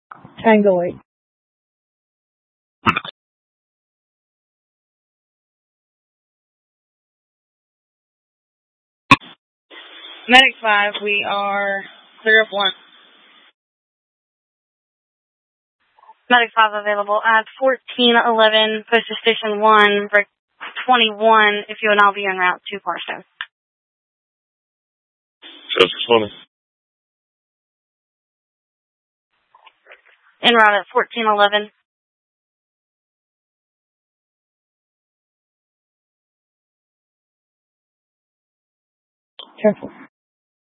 Tango 8. Medic 5, we are clear of 1. Medic 5 available at 1411, Postal Station 1, break 21, if you will now be en route to Barstow. Just 20. En route at 1411. Careful.